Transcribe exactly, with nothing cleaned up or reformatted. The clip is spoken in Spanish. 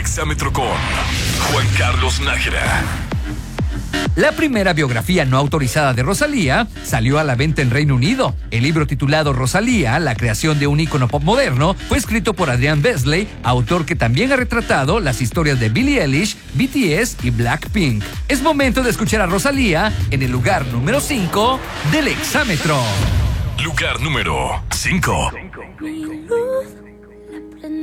Exámetro con Juan Carlos Nájera. La primera biografía no autorizada de Rosalía salió a la venta en Reino Unido. El libro titulado Rosalía, la creación de un ícono pop moderno, fue escrito por Adrian Besley, autor que también ha retratado las historias de Billie Eilish, B T S y Blackpink. Es momento de escuchar a Rosalía en el lugar número cinco del Exámetro. Lugar número cinco. Mi luz